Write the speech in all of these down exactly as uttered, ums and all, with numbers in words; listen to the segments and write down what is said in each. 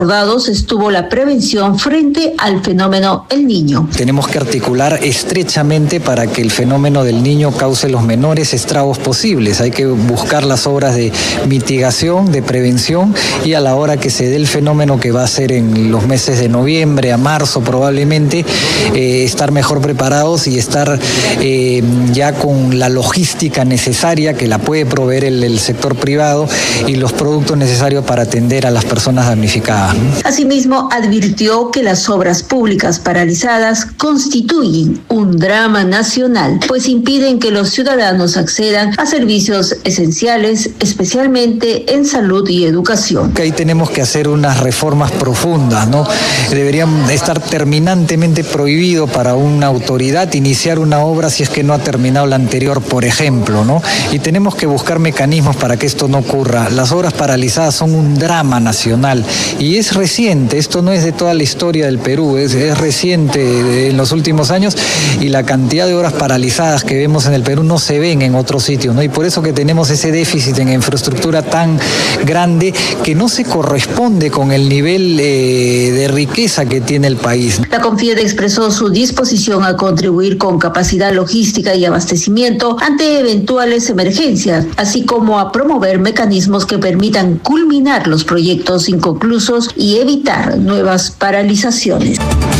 abordados estuvo la prevención frente al fenómeno El Niño. Tenemos que articular estrechamente para que el fenómeno del Niño cause los menores estragos posibles. Hay que buscar las obras de mitigación, de prevención, y a la hora que se dé el fenómeno, que va a ser en los meses de noviembre a marzo probablemente, eh, estar mejor preparados y estar eh, ya con la logística necesaria que la puede proveer el, el sector privado y los productos necesarios para atender a las personas damnificadas. Asimismo, advirtió que las obras públicas paralizadas constituyen un drama nacional, pues impiden que los ciudadanos accedan a servicios esenciales, especialmente en salud y educación. Ahí tenemos que hacer unas reformas profundas, ¿no? Deberían estar terminantemente prohibido para una autoridad iniciar una obra si es que no ha terminado la anterior, por ejemplo, ¿no? Y tenemos que buscar mecanismos para que esto no ocurra. Las obras paralizadas son un drama nacional y es reciente, esto no es de toda la historia del Perú, es, es reciente en los últimos años, y la cantidad de obras paralizadas que vemos en el Perú no se ven en otros sitios, ¿no? Y por eso que tenemos ese déficit en infraestructura tan grande que no se corresponde con el nivel eh, de riqueza que tiene el país. La CONFIED expresó su disposición a contribuir con capacidad logística y abastecimiento ante eventuales emergencias, así como a promover mecanismos que permitan culminar los proyectos inconclusos y evitar nuevas paralizaciones.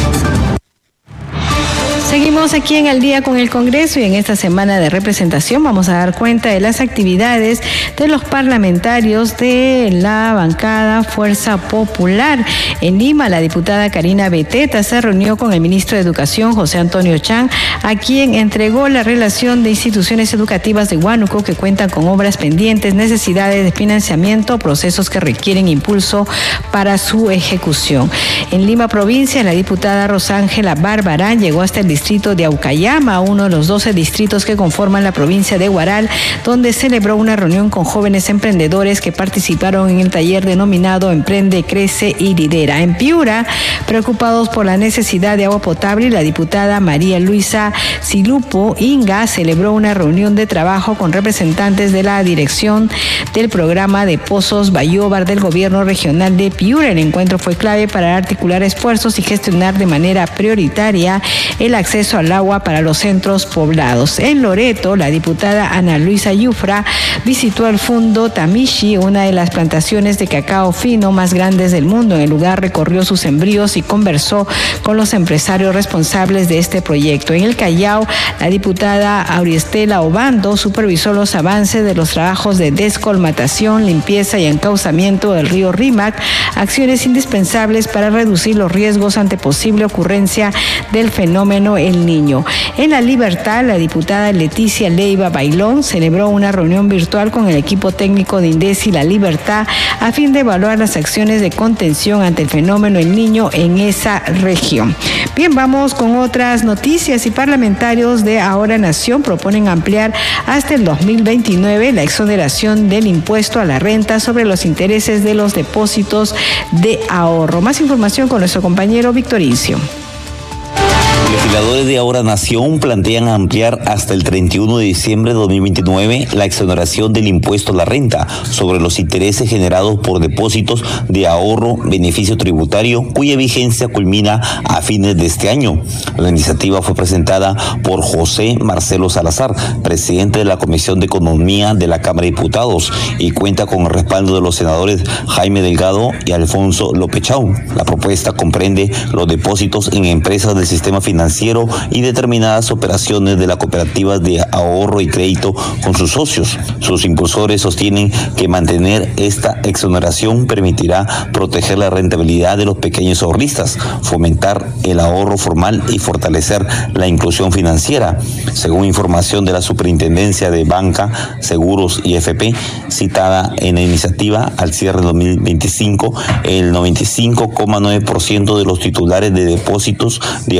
Seguimos aquí en Al Día con el Congreso, y en esta semana de representación vamos a dar cuenta de las actividades de los parlamentarios de la bancada Fuerza Popular. En Lima, la diputada Karina Beteta se reunió con el ministro de Educación, José Antonio Chang, a quien entregó la relación de instituciones educativas de Huánuco que cuentan con obras pendientes, necesidades de financiamiento, procesos que requieren impulso para su ejecución. En Lima provincia, la diputada Rosángela Barbarán llegó hasta el distrito distrito de Aucayama, uno de los doce distritos que conforman la provincia de Huaral, donde celebró una reunión con jóvenes emprendedores que participaron en el taller denominado Emprende, Crece y Lidera. En Piura, preocupados por la necesidad de agua potable, la diputada María Luisa Silupo Inga celebró una reunión de trabajo con representantes de la dirección del programa de Pozos Bayóvar del gobierno regional de Piura. El encuentro fue clave para articular esfuerzos y gestionar de manera prioritaria el acceso al agua para los centros poblados. En Loreto, la diputada Ana Luisa Yufra visitó el Fundo Tamishi, una de las plantaciones de cacao fino más grandes del mundo. En el lugar recorrió sus sembríos y conversó con los empresarios responsables de este proyecto. En el Callao, la diputada Auriestela Obando supervisó los avances de los trabajos de descolmatación, limpieza y encauzamiento del río Rímac, acciones indispensables para reducir los riesgos ante posible ocurrencia del fenómeno El Niño. En La Libertad, la diputada Leticia Leiva Bailón celebró una reunión virtual con el equipo técnico de INDECI La Libertad a fin de evaluar las acciones de contención ante el fenómeno El Niño en esa región. Bien, vamos con otras noticias. Y parlamentarios de Ahora Nación proponen ampliar hasta el dos mil veintinueve la exoneración del impuesto a la renta sobre los intereses de los depósitos de ahorro. Más información con nuestro compañero Víctor Incio. Legisladores de Ahora Nación plantean ampliar hasta el treinta y uno de diciembre de dos mil veintinueve la exoneración del impuesto a la renta sobre los intereses generados por depósitos de ahorro beneficio tributario, cuya vigencia culmina a fines de este año. La iniciativa fue presentada por José Marcelo Salazar, presidente de la Comisión de Economía de la Cámara de Diputados, y cuenta con el respaldo de los senadores Jaime Delgado y Alfonso López Chau. La propuesta comprende los depósitos en empresas del sistema financiero financiero y determinadas operaciones de las cooperativas de ahorro y crédito con sus socios. Sus impulsores sostienen que mantener esta exoneración permitirá proteger la rentabilidad de los pequeños ahorristas, fomentar el ahorro formal y fortalecer la inclusión financiera. Según información de la Superintendencia de Banca, Seguros y F P, citada en la iniciativa, al cierre de dos mil veinticinco, el noventa y cinco coma nueve por ciento de los titulares de depósitos de ahorro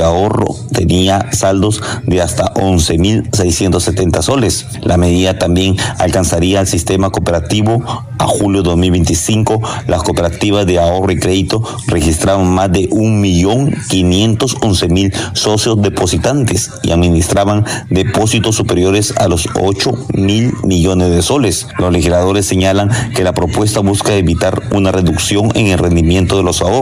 tenía saldos de hasta once mil seiscientos setenta soles. La medida también alcanzaría al sistema cooperativo. A julio de dos mil veinticinco, las cooperativas de ahorro y crédito registraban más de un millón quinientos once mil socios depositantes y administraban depósitos superiores a los ocho mil millones de soles. Los legisladores señalan que la propuesta busca evitar una reducción en el rendimiento de los ahorros